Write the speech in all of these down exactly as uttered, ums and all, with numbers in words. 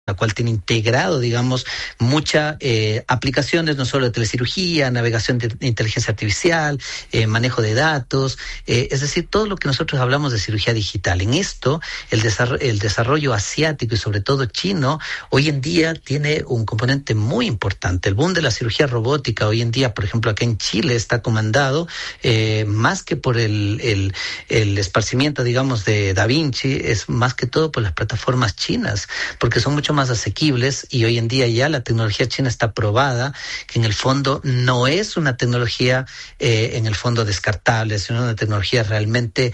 la cual tiene integrado, digamos, muchas eh, aplicaciones, no solo de telecirugía, navegación de inteligencia artificial, eh, manejo de datos, eh, es decir, todo lo que nosotros hablamos de cirugía digital. En esto, el desarrollo, el desarrollo asiático y sobre todo chino, hoy en día tiene un componente muy importante. El boom de la cirugía robótica hoy en día, por ejemplo, acá en Chile está comandado eh, más que por el, el, el esparcimiento, digamos, de Da Vinci, es más que todo por las plataformas chinas, porque son mucho más más asequibles y hoy en día ya la tecnología china está probada, que en el fondo no es una tecnología eh, en el fondo descartable, sino una tecnología realmente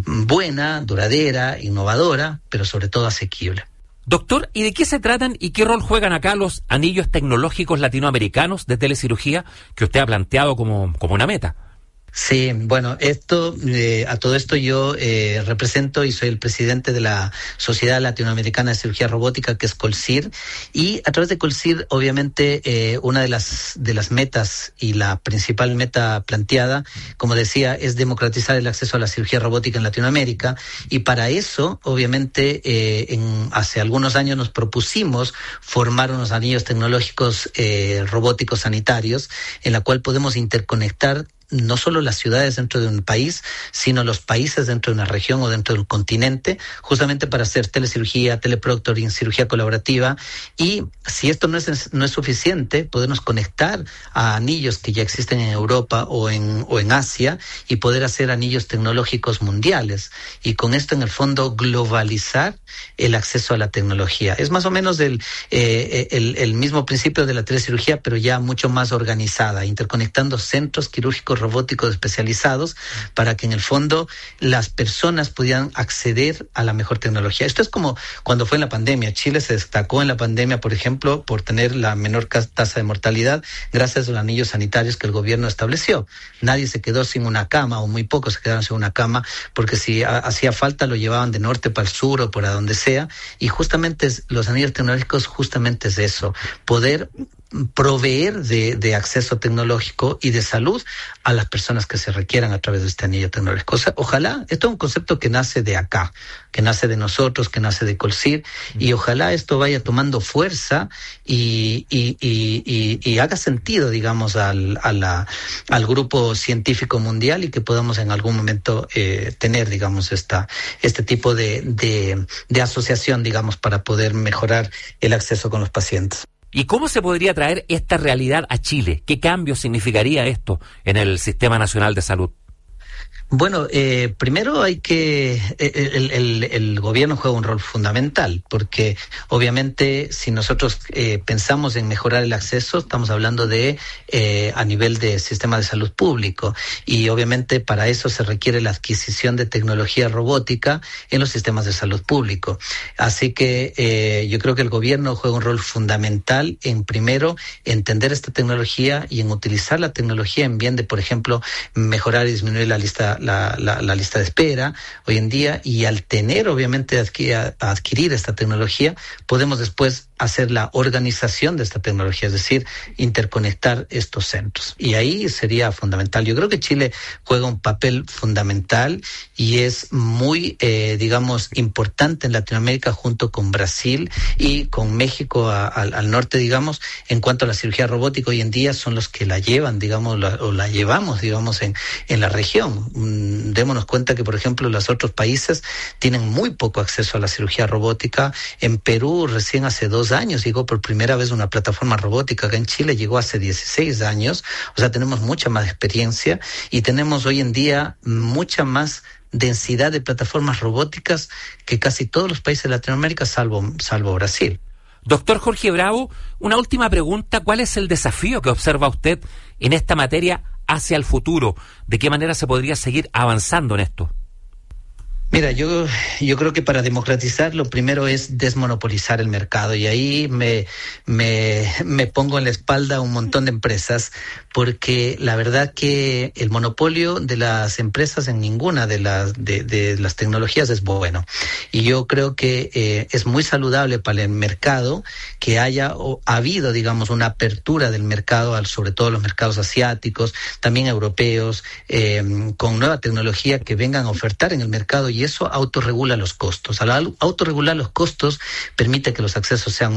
buena, duradera, innovadora, pero sobre todo asequible. Doctor, ¿y de qué se tratan y qué rol juegan acá los anillos tecnológicos latinoamericanos de telecirugía que usted ha planteado como, como una meta? Sí, bueno, esto, eh, a todo esto yo eh, represento y soy el presidente de la Sociedad Latinoamericana de Cirugía Robótica, que es Colcir, y a través de Colcir, obviamente, eh, una de las de las metas y la principal meta planteada, como decía, es democratizar el acceso a la cirugía robótica en Latinoamérica, y para eso, obviamente, eh, en, hace algunos años nos propusimos formar unos anillos tecnológicos eh, robóticos sanitarios, en la cual podemos interconectar no solo las ciudades dentro de un país, sino los países dentro de una región o dentro de un continente, justamente para hacer telecirugía, teleproctoring, cirugía colaborativa. Y si esto no es, no es suficiente, podernos conectar a anillos que ya existen en Europa o en, o en Asia y poder hacer anillos tecnológicos mundiales. Y con esto, en el fondo, globalizar el acceso a la tecnología. Es más o menos el, eh, el, el mismo principio de la telecirugía, pero ya mucho más organizada, interconectando centros quirúrgicos robóticos especializados para que en el fondo las personas pudieran acceder a la mejor tecnología. Esto es como cuando fue en la pandemia. Chile se destacó en la pandemia, por ejemplo, por tener la menor tasa de mortalidad gracias a los anillos sanitarios que el gobierno estableció. Nadie se quedó sin una cama, o muy pocos se quedaron sin una cama, porque si hacía falta lo llevaban de norte para el sur o por a donde sea, y justamente los anillos tecnológicos justamente es eso, poder proveer de, de acceso tecnológico y de salud a las personas que se requieran a través de este anillo tecnológico. O sea, ojalá, esto es un concepto que nace de acá, que nace de nosotros, que nace de Colcir, y ojalá esto vaya tomando fuerza y, y, y, y, y haga sentido, digamos, al, a la, al grupo científico mundial, y que podamos en algún momento eh, tener, digamos, esta, este tipo de, de, de asociación, digamos, para poder mejorar el acceso con los pacientes. ¿Y cómo se podría traer esta realidad a Chile? ¿Qué cambio significaría esto en el Sistema Nacional de Salud? Bueno, eh, primero hay que, el, el, el gobierno juega un rol fundamental, porque obviamente si nosotros eh, pensamos en mejorar el acceso, estamos hablando de eh, a nivel de sistema de salud público, y obviamente para eso se requiere la adquisición de tecnología robótica en los sistemas de salud público. Así que eh, yo creo que el gobierno juega un rol fundamental en, primero, entender esta tecnología y en utilizar la tecnología en bien de, por ejemplo, mejorar y disminuir la lista La, la, la lista de espera hoy en día, y al tener obviamente adqui- a adquirir esta tecnología, podemos después hacer la organización de esta tecnología, es decir, interconectar estos centros, y ahí sería fundamental. Yo creo que Chile juega un papel fundamental y es muy, eh, digamos, importante en Latinoamérica, junto con Brasil y con México a, a, al norte, digamos, en cuanto a la cirugía robótica. Hoy en día son los que la llevan, digamos, la, o la llevamos, digamos, en, en la región. Démonos cuenta que, por ejemplo, los otros países tienen muy poco acceso a la cirugía robótica. En Perú, recién hace dos años, llegó por primera vez una plataforma robótica. Acá en Chile llegó hace dieciséis años. O sea, tenemos mucha más experiencia y tenemos hoy en día mucha más densidad de plataformas robóticas que casi todos los países de Latinoamérica, salvo, salvo Brasil. Doctor Jorge Bravo, una última pregunta. ¿Cuál es el desafío que observa usted en esta materia hacia el futuro? ¿De qué manera se podría seguir avanzando en esto? Mira, yo, yo creo que para democratizar lo primero es desmonopolizar el mercado, y ahí me, me, me pongo en la espalda a un montón de empresas, porque la verdad que el monopolio de las empresas en ninguna de las, de, de las tecnologías es bueno. Y yo creo que eh, es muy saludable para el mercado que haya o ha habido, digamos, una apertura del mercado, al, sobre todo los mercados asiáticos, también europeos, eh, con nueva tecnología que vengan a ofertar en el mercado, y eso autorregula los costos. Al autorregular los costos permite que los accesos sean